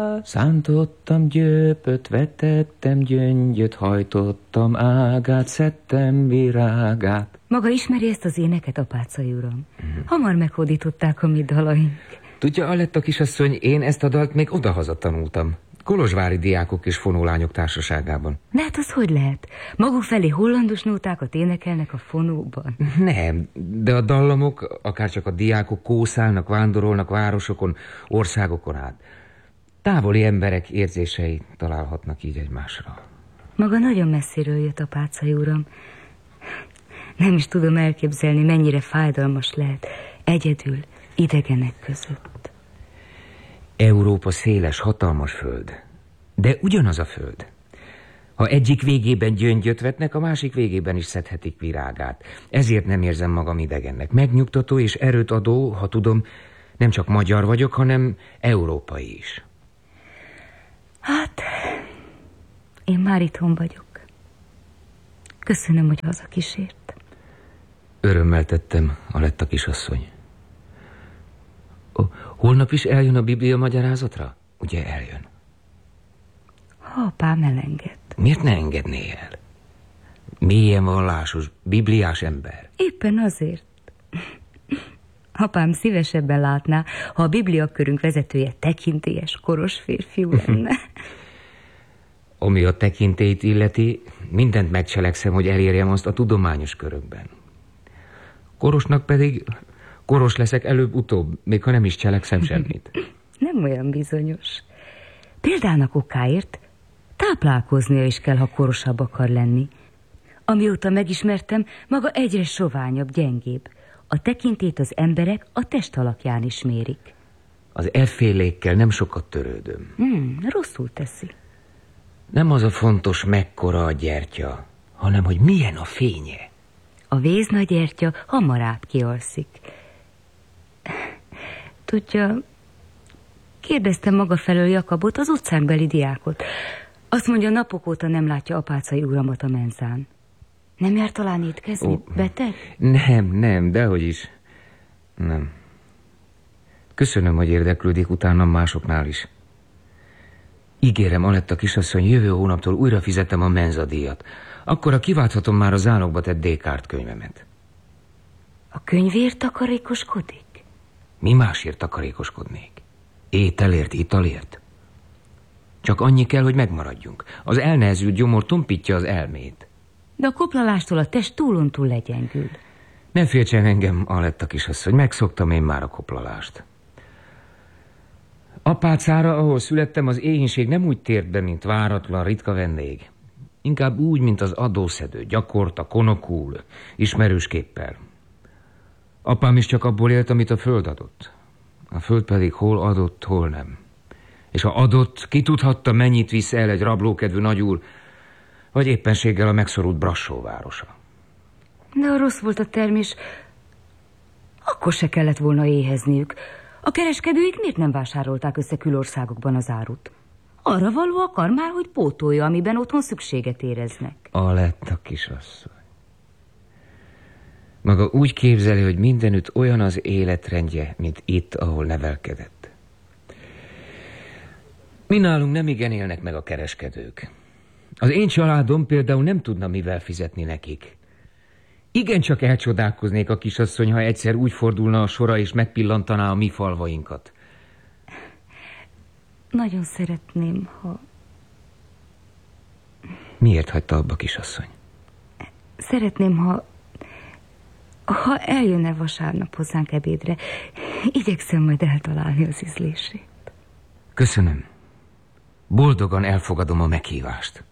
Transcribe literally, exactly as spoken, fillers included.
Szántottam gyöpöt, vetettem gyöngyöt, hajtottam ágát, szedtem virágát. Maga ismeri ezt az éneket, apácai uram? Hmm. Hamar meghódították a mi dalaink. Tudja, Aletta kisasszony, én ezt a dalt még odahaza tanultam. Kolozsvári diákok és fonólányok társaságában. De hát az hogy lehet? Maguk felé hollandos nótákat énekelnek a fonóban? Nem, de a dallamok, akárcsak a diákok kószálnak, vándorolnak városokon, országokon át. Távoli emberek érzései találhatnak így egymásra. Maga nagyon messziről jött, apácai uram. Nem is tudom elképzelni, mennyire fájdalmas lehet egyedül, idegenek között. Európa széles, hatalmas föld, de ugyanaz a föld. Ha egyik végében gyöngyöt vetnek, a másik végében is szedhetik virágát. Ezért nem érzem magam idegennek. Megnyugtató és erőt adó, ha tudom, nem csak magyar vagyok, hanem európai is. Hát, én már itthon vagyok. Köszönöm, hogy hazakísért. Örömmel tettem, Aletta kisasszony. Oh, holnap is eljön a Biblia magyarázatra? Ugye eljön? Ha apám elenged. Miért ne engedné el? Mélyen vallásos, bibliás ember. Éppen azért. Apám szívesebben látná, ha a bibliakörünk vezetője tekintélyes, koros férfiú lenne. Ami a tekintélyt illeti, mindent megcselekszem, hogy elérjem azt a tudományos körökben. Korosnak pedig koros leszek előbb-utóbb, még ha nem is cselekszem semmit. Nem olyan bizonyos. Példának okáért táplálkoznia is kell, ha korosabb akar lenni. Amióta megismertem, maga egyre soványabb, gyengébb. A tekintét az emberek a test alakján is mérik. Az effélékkel nem sokat törődöm. Hmm, rosszul teszi. Nem az a fontos, mekkora a gyertya, hanem hogy milyen a fénye. A vézna gyertya hamarabb kialszik. Tudja, kérdeztem maga felől Jakabot, az utcánkbeli diákot. Azt mondja, napok óta nem látja apácai uramat a menzán. Nem jár talán étkezni? Oh, beteg? Nem, nem, dehogy is. Nem. Köszönöm, hogy érdeklődik utánam másoknál is. Ígérem, Aletta kisasszony, jövő hónaptól újra fizetem a menzadíjat. Akkor kiválthatom már a zálogba tett Descartes könyvemet. A könyvért takarékoskodik? Mi másért takarékoskodnék? Ételért, italért? Csak annyi kell, hogy megmaradjunk. Az elnehezült gyomor tompítja az elmét. De a koplalástól a test túlontúl legyengül. Ne féltsen engem, Aletta kisasszony, megszoktam én már a koplalást. Apácára, ahol születtem, az éhínség nem úgy tért be, mint váratlan, ritka vendég. Inkább úgy, mint az adószedő, gyakorta, konokul, ismerősképpel. Apám is csak abból élt, amit a föld adott. A föld pedig hol adott, hol nem. És ha adott, ki tudhatta, mennyit visz el egy rablókedvű nagyúr, vagy éppenséggel a megszorult Brassó városa. De ha rossz volt a termés, akkor se kellett volna éhezniük. A kereskedőik miért nem vásárolták össze külországokban az árut? Arra való akar már, hogy pótolja, amiben otthon szükséget éreznek. Aletta kisasszony. Maga úgy képzeli, hogy mindenütt olyan az életrendje, mint itt, ahol nevelkedett. Mi nálunk nem igen élnek meg a kereskedők. Az én családom például nem tudna mivel fizetni nekik. Igen, csak elcsodálkoznék a kisasszony, ha egyszer úgy fordulna a sora és megpillantaná a mi falvainkat. Nagyon szeretném, ha... Miért hagyta abba, kisasszony? Szeretném, ha... Ha eljönne vasárnap hozzánk ebédre, igyekszem majd eltalálni az ízlését. Köszönöm. Boldogan elfogadom a meghívást.